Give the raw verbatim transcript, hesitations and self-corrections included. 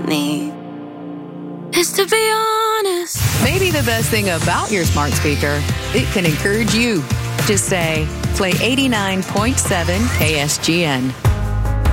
me is to be honest. Maybe the best thing about your smart speaker, it can encourage you. Just say, play eighty-nine point seven K S G N.